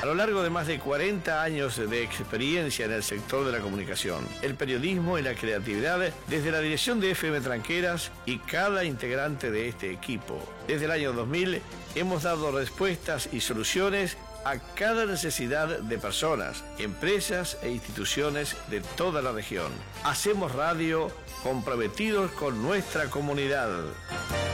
A lo largo de más de 40 años de experiencia en el sector de la comunicación, el periodismo y la creatividad, desde la dirección de FM Tranqueras y cada integrante de este equipo. Desde el año 2000 hemos dado respuestas y soluciones a cada necesidad de personas, empresas e instituciones de toda la región. Hacemos radio comprometidos con nuestra comunidad.